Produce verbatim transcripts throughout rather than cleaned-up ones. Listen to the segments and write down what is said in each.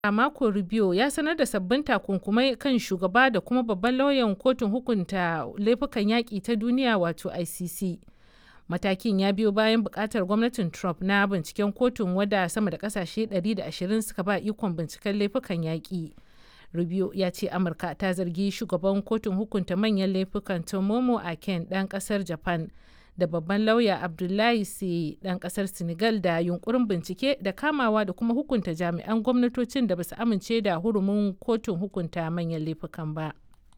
A Marco Rubio ya sanar da sabbin takunkumai kan shugaba da kuma babban lauyan kotun hukunta laifukan yaƙi ta duniya wato I C C. Matakin ya biyo bayan buƙatar gwamnatin Trump na binciken kotun wadda sama da ƙasashe ɗari da ashirin suka ba ikon binciken laifukan yaƙi. Rubio ya ce Amurka ta zargi shugaban kotun hukunta manyan laifukan Tomomi Aken ɗan ƙasar Japan da babban lauya Abdoulaye Sy ɗan ƙasar Senegal da yunkurin bincike da kamawa da kuma hukunta jami'an gwamnatocin da basu amince da hurumin kotun hukunta manyan laifukan ba.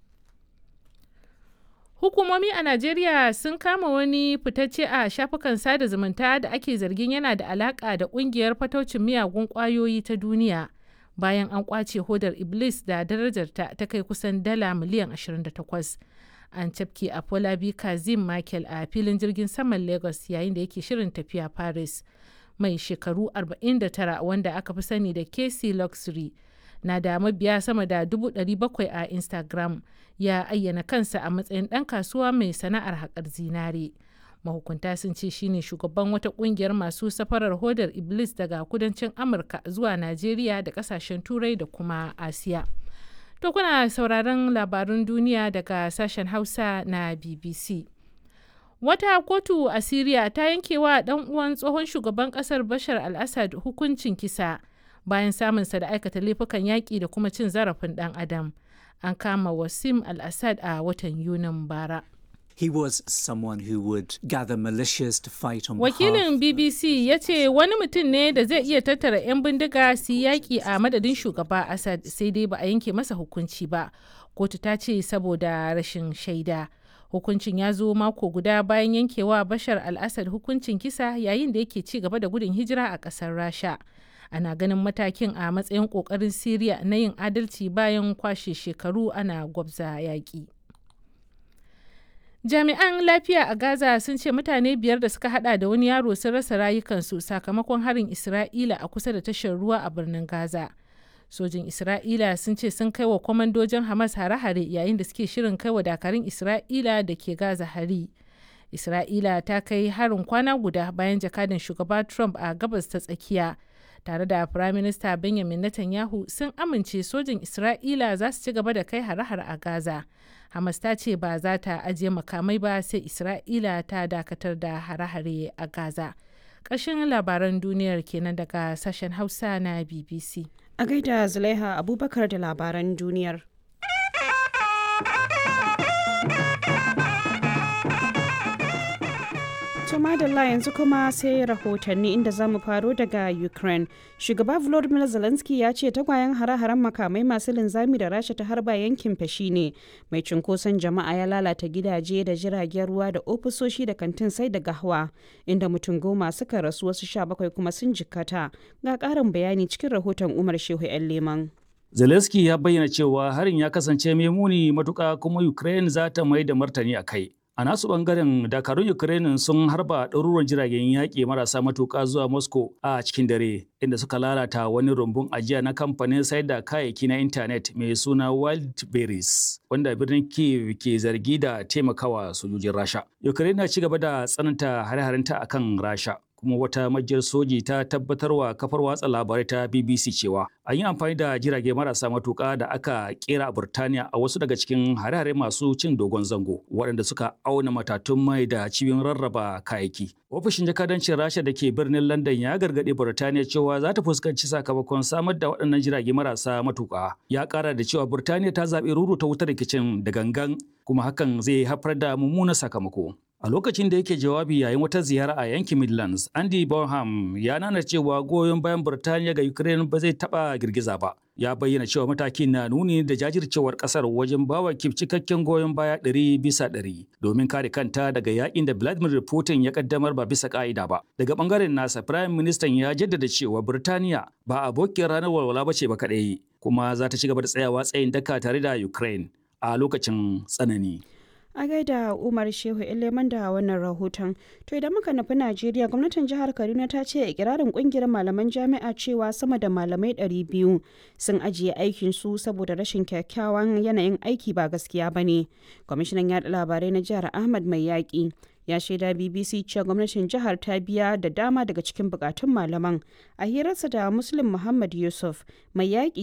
Hukumomi a Najeriya sun kama wani fitacce a shafukan sada zumunta da ake zargin yana da alaƙa da ƙungiyar fataucin miyagun ƙwayoyi ta duniya bayan an ƙwace hodar Iblis da darajarta ta kai kusan dala miliyan ashirin da takwas. An cafke Afolabi Kazim Michael a filin jirgin saman Lagos yayin da yake shirin tafiya Paris. Mai shekaru arba'in da tara wanda aka fi sani da K C Luxury na da mabiya sama da dubu ɗari bakwai a Instagram ya ayyana kansa a matsayin ɗan kasuwa mai sana'ar haƙar zinare. Mahukunta sun ce shine shugaban wata ƙungiyar masu safarar hodar Iblis daga kudancin Amurka zuwa Najeriya da ƙasashen Turai da kuma Asiya. To kuna sauraron labarun duniya daga sashen Hausa na B B C. Wata kotu a Siriya ta yankewa ɗan uwan tsohon shugaban ƙasar Bashar al-Assad hukuncin kisa bayan samunsa da aikata laifukan yaƙi da kuma cin zarafin ɗan adam. An kama Wassim al-Assad a watan Yunin bara. He was someone who would gather militias to fight on Wakilin B B C ya ce wani mutum ne da zai iya tattara 'yan bindiga su yaƙi a madadin shugaba Assad, sai dai ba a yanke masa hukunci ba. Kotu ta ce saboda rashin shaida. Hukuncin ya zo mako guda bayan yankewa Bashar al-Assad hukuncin kisa yayin da yake ci gaba da gudun hijira a ƙasar Rasha. Ana ganin matakin a matsayin ƙoƙarin Siriya na yin adalci bayan kwashe shekaru ana gwabza yaƙi. Jami'an lafiya a Gaza sun ce mutane biyar da suka hada da wani yaro sun rasa rayukansu sakamakon harin Isra'ila a kusa da tashar ruwa a birnin Gaza. Sojin Isra'ila sun ce sun kai wa kwamandojin Hamas hare-hare yayin da suke shirin kai wa dakarun Isra'ila da ke Gaza hari. Isra'ila ta kai harin kwana guda bayan jakadan shugaba Trump a gabas ta tsakiya tare da Firaminista Benjamin Netanyahu sun amince sojin Isra'ila za su ci gaba da kai hare-hare a Gaza. Hamas ta ce ba za ta ajiye makamai ba sai Isra'ila ta dakatar da hare-hare a Gaza. Ƙarshen labaran duniyar kenan daga sashen Hausa na B B C. A gaida Zulaiha Abubakar da labaran duniyar. To madalla yanzu kuma sai rahotanni inda za mu faro daga Ukraine. Shugaba Volodymyr Zelensky ya ce tagwayen hare-haren makamai masu linzami da Rasha ta harba yankin fashi ne. Mai cunkoson jama'a ya lalata gidaje da jiragen ruwa da ofisoshi da kantin sai da gahwa, inda mutum goma suka rasu wasu sha bakwai kuma sun jikkata. Ga ƙarin bayani cikin rahoton Umar Shehu 'yan Leman. Zelensky ya bayyana cewa harin ya kasance mai muni matuƙa kuma Ukraine za ta mai da martani a kai. A nasu bangaren dakarun Ukraine sun harba ɗaruruwan jiragen yaƙi marasa matuƙa zuwa Moscow a cikin dare, inda suka lalata wani rumbun ajiya na kamfanin sayar da kayayyaki na intanet mai suna Wildberries, wanda birnin Kyiv ke zargi da taimakawa sojojin Rasha. Ukraine na ci gaba da tsananta hare-harenta akan Rasha. Kuma wata majiyar soji ta tabbatarwa kafar watsa labarai ta B B C cewa an yi amfani da jirage marasa matuƙa da aka kera a Burtaniya a wasu daga cikin hare-hare masu cin dogon zango waɗanda suka auna matatun mai da cibiyoyin rarraba kayayyaki. Ofishin jakadancin Rasha da ke birnin London ya gargaɗi Burtaniya cewa za ta fuskanci sakamakon samar da waɗannan jirage marasa matuƙa. Ya ƙara da cewa Burtaniya ta zaɓi ruruta wutar rikicin da gangan kuma hakan zai haifar da mummunan sakamako. A lokacin da yake jawabi yayin wata ziyara a yankin Midlands, Andy Bonham ya nana cewa goyon bayan Burtaniya ga Ukraine ba zai taɓa girgiza ba. Ya bayyana cewa matakin na nuni da jajircewar ƙasar wajen bawa Kyiv cikakken goyon baya ɗari bisa ɗari domin kare kanta daga yakin da Vladimir Putin ya kaddamar ba bisa ƙa'ida ba. Daga ɓangaren nasa, Firayim Ministan ya jaddada cewa Burtaniya ba abokiyar ranar walwala ba ce ba kaɗai, kuma za ta ci gaba da tsayawa tsayin daka tare da Ukraine a lokacin tsanani. A gaida Umar Shehu Eleman da wannan rahoton. To idan muka nufi Najeriya, gwamnatin jihar Kaduna ta ce ikirarin kungiyar malaman jami'a cewa sama da malamai ɗari biyu sun ajiye aikin su saboda rashin kyakkyawan yanayin aiki ba gaskiya ba ne. Kwamishinan yaɗa labarai na jihar Ahmad Mai Yaƙi ya shaida B B C cewa gwamnatin jihar ta biya da dama daga cikin bukatun malaman. A hirarsa da Muslim Muhammad Yusuf, mai yaƙi